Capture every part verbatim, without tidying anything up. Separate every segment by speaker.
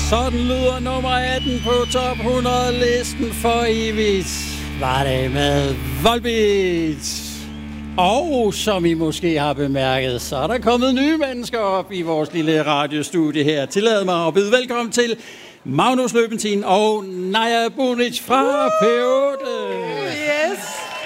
Speaker 1: Sådan lyder nummer atten på top hundrede-listen for evigt. Var det med Volbeat. Og som I måske har bemærket, så er der kommet nye mennesker op i vores lille radiostudie her. Tillad mig at byde velkommen til Magnus Løbentin og Naja Bunic fra P otte.
Speaker 2: Yes.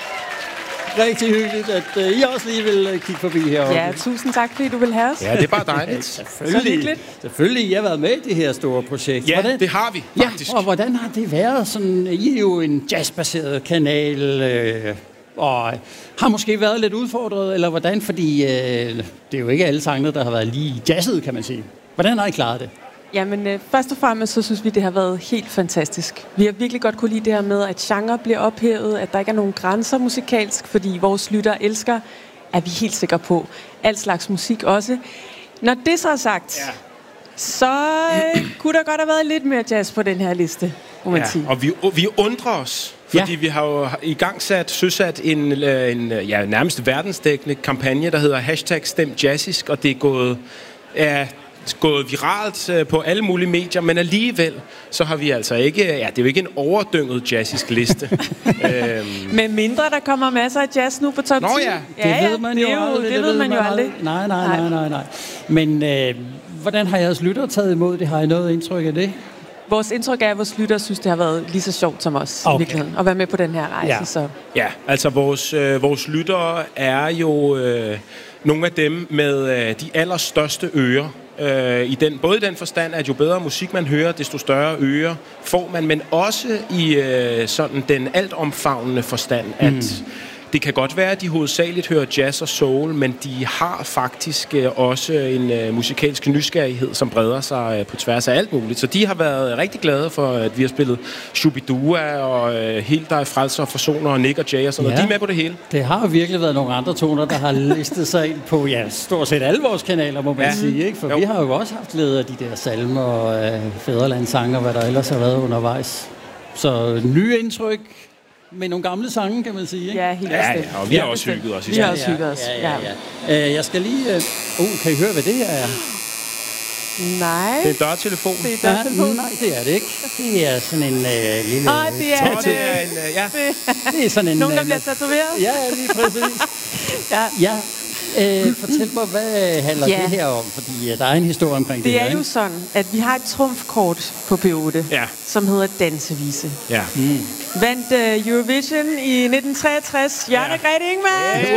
Speaker 1: Rigtig hyggeligt, at uh, I også lige vil uh, kigge forbi heroppe.
Speaker 2: Ja, tusind tak, fordi du vil have os.
Speaker 3: Ja, det er bare dejligt.
Speaker 1: Selvfølgelig. Selvfølgelig, I har været med i det her store projekt.
Speaker 3: Ja,
Speaker 1: hvordan?
Speaker 3: det har vi faktisk.
Speaker 1: Ja, og hvordan har det været? Sådan, I er jo en jazzbaseret kanal, øh, og har måske været lidt udfordret, eller hvordan? Fordi øh, det er jo ikke alle sangene, der har været lige jazzet, kan man sige. Hvordan har I klaret det?
Speaker 2: Jamen, øh, først og fremmest, så synes vi, det har været helt fantastisk. Vi har virkelig godt kunne lide det her med, at genre bliver ophævet, at der ikke er nogen grænser musikalsk, fordi vores lyttere elsker, er vi helt sikre på. Al slags musik også. Når det så er sagt, ja. så øh, kunne der godt have været lidt mere jazz på den her liste, må man
Speaker 3: Ja,
Speaker 2: sige.
Speaker 3: og vi, vi undrer os, fordi ja. vi har jo i gang sat, søsat en, en ja, nærmest verdensdækkende kampagne, der hedder hashtag Stem Jazzisk, og det er gået... Ja, gået viralt øh, på alle mulige medier, men alligevel så har vi altså ikke, ja, det er jo ikke en overdynget jazzisk liste. øhm.
Speaker 2: Med mindre der kommer masser af jazz nu på top
Speaker 3: Nå
Speaker 2: ti.
Speaker 3: ja,
Speaker 1: det
Speaker 2: ja,
Speaker 1: ved man
Speaker 2: det
Speaker 1: jo
Speaker 2: jo,
Speaker 1: aldrig.
Speaker 2: Det, det ved man jo aldrig.
Speaker 1: Nej, nej, nej, nej, nej. Men øh, hvordan har jeres lyttere taget imod det? Har I noget indtryk af det?
Speaker 2: Vores indtryk er, at vores lyttere synes, det har været lige så sjovt som os, okay. i virkeligheden, at være med på den her rejse.
Speaker 1: Ja,
Speaker 2: så.
Speaker 3: ja altså vores, øh, vores lyttere er jo øh, nogle af dem med øh, de allerstørste ører. Øh, i den, både i den forstand, at jo bedre musik man hører, desto større ører får man, men også i øh, sådan den altomfavnende forstand, at mm. det kan godt være, at de hovedsageligt hører jazz og soul, men de har faktisk øh, også en øh, musikalsk nysgerrighed, som breder sig øh, på tværs af alt muligt. Så de har været rigtig glade for, at vi har spillet Shubidua og øh, Helt dig frelser og forsoner og Nick og Jay og sådan ja. noget. De er med på det hele.
Speaker 1: Det har virkelig været nogle andre toner, der har listet sig ind på ja, stort set alle vores kanaler, må man ja. sige. Ikke? For jo. vi har jo også haft leder af de der salmer og øh, fædrelandssanger, hvad der ellers har været undervejs. Så nye indtryk med nogle gamle sange, kan man sige, ikke?
Speaker 2: Ja, helt
Speaker 3: ja,
Speaker 2: bestemt.
Speaker 3: ja, og vi har også hygget os.
Speaker 2: Vi har også hygget os,
Speaker 1: ja. ja, ja, ja. Uh, jeg skal lige... Uh, uh, kan I høre, hvad det her er?
Speaker 2: Nej.
Speaker 3: Det er dørtelefon.
Speaker 2: Det er dørtelefon.
Speaker 1: Ja, nej, det er det ikke. Det er sådan en uh, lille...
Speaker 2: Nej, det er,
Speaker 3: Nå, det er en... Uh, ja.
Speaker 1: Det er sådan en...
Speaker 2: Nogen, der bliver tatoveret?
Speaker 1: Ja, lige præcis. ja. ja. Uh, fortæl mig, hvad handler ja. det her om? Fordi uh, der er en historie omkring det,
Speaker 2: det
Speaker 1: her.
Speaker 2: Det er jo sådan, at vi har et trumfkort på P otte, ja. som hedder Dansevise.
Speaker 3: Ja.
Speaker 2: Mm. Vandt uh, Eurovision i nitten treogtres. Jørgen og Grete Ingman!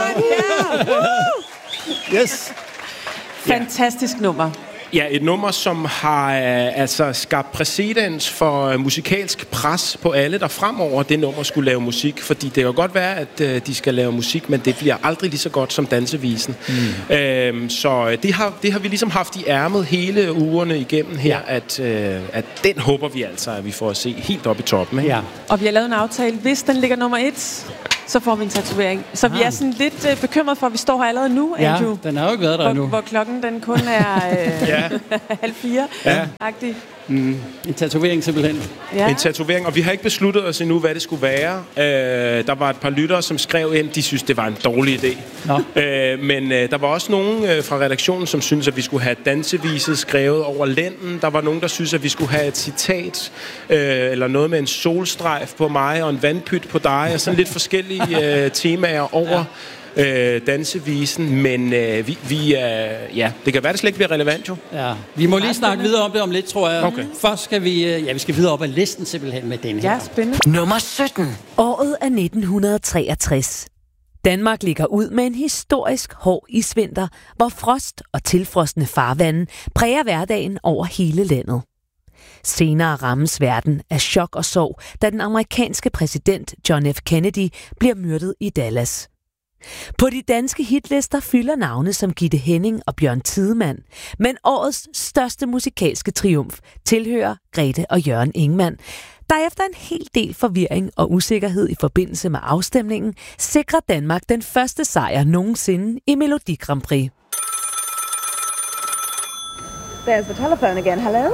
Speaker 1: Ja. Yes.
Speaker 2: Fantastisk nummer.
Speaker 3: Ja, et nummer, som har øh, altså skabt præcedens for øh, musikalsk pres på alle, der fremover det nummer skulle lave musik. Fordi det kan jo godt være, at øh, de skal lave musik, men det bliver aldrig lige så godt som Dansevisen. Mm. Øhm, så det har, det har vi ligesom haft i ærmet hele ugerne igennem her, ja. at, øh, at den håber vi altså, at vi får at se helt op i toppen. Ikke?
Speaker 1: Ja.
Speaker 2: Og vi har lavet en aftale, hvis den ligger nummer et, så får vi en tatovering. Så ah. vi er sådan lidt øh, bekymret for, at vi står her allerede nu,
Speaker 1: ja,
Speaker 2: Andrew.
Speaker 1: den har jo ikke været der endnu.
Speaker 2: Hvor, hvor klokken den kun er øh,
Speaker 3: ja.
Speaker 2: halv fire.
Speaker 3: Ja.
Speaker 2: Agtig.
Speaker 1: Mm. En tatovering simpelthen.
Speaker 3: Ja. En tatovering, og vi har ikke besluttet os endnu, hvad det skulle være. Øh, der var et par lyttere, som skrev ind, de synes, det var en dårlig idé. Øh, men øh, der var også nogen øh, fra redaktionen, som synes, at vi skulle have danseviset skrevet over lænden. Der var nogen, der synes, at vi skulle have et citat, øh, eller noget med en solstrejf på mig, og en vandpyt på dig, og sådan lidt forskellige øh, temaer over... Ja. Øh, dansevisen, men øh, vi, vi øh, ja, det kan være, det slet ikke bliver relevant jo.
Speaker 1: Ja, vi må lige snakke videre om det om lidt, tror jeg.
Speaker 3: Okay.
Speaker 1: Først skal vi, øh, ja, vi skal videre op ad listen simpelthen med den her.
Speaker 2: Ja, spændende.
Speaker 4: Nummer sytten. Året er nitten treogtres. Danmark ligger ud med en historisk hård isvinter, hvor frost og tilfrosne farvande præger hverdagen over hele landet. Senere rammes verden af chok og sorg, da den amerikanske præsident John F. Kennedy bliver myrdet i Dallas. På de danske hitlister fylder navne som Gitte Henning og Bjørn Tidemand, men årets største musikalske triumf tilhører Grete og Jørgen Ingman, der efter en hel del forvirring og usikkerhed i forbindelse med afstemningen sikrer Danmark den første sejr nogensinde i Melodi Grand Prix.
Speaker 5: There's the telephone again. Hello?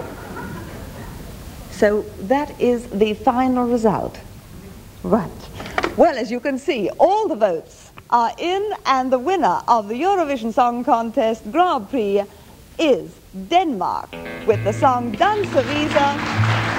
Speaker 5: So that is the final result. Right. Well, as you can see, all the votes are in, and the winner of the Eurovision Song Contest Grand Prix is Denmark with the song Dansa Visa